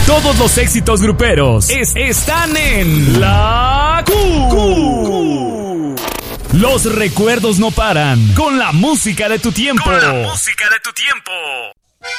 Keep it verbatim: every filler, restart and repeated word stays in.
Todos los éxitos gruperos es, están en La Q. Q. Los recuerdos no paran con la música de tu tiempo. Con la música de tu tiempo.